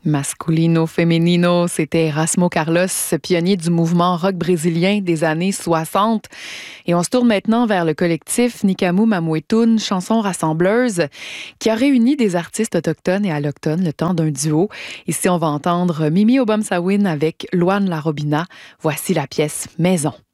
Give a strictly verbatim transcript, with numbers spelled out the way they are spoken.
Masculino Femenino, c'était Erasmo Carlos, pionnier du mouvement rock brésilien des années soixante. Et on se tourne maintenant vers le collectif Nikamu Mamoetoun, chanson rassembleuse, qui a réuni des artistes autochtones et allochtones le temps d'un duo. Ici, on va entendre Mimi Obamsawin avec Loane Larobina. Voici la pièce Maison.